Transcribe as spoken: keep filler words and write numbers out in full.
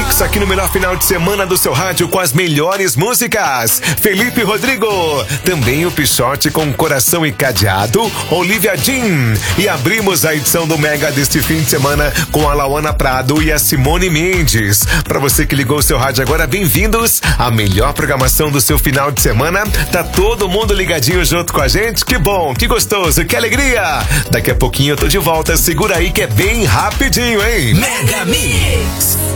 Mix aqui no melhor final de semana do seu rádio com as melhores músicas. Felipe Rodrigo, também o Pichote com Coração e Cadeado, Olivia Jean. E abrimos a edição do Mega deste fim de semana com a Lauana Prado e a Simone Mendes. Para você que ligou o seu rádio agora, bem-vindos à melhor programação do seu final de semana. Tá todo mundo ligadinho junto com a gente? Que bom, que gostoso, que alegria! Daqui a pouquinho eu tô de volta, segura aí que é bem rapidinho, hein? Mega Mix.